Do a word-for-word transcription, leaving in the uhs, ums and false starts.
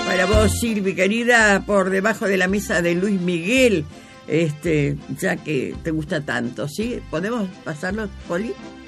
Para vos, Silvi, querida, por debajo de la mesa de Luis Miguel, este, ya que te gusta tanto, ¿sí? ¿Podemos pasarlo, Poli?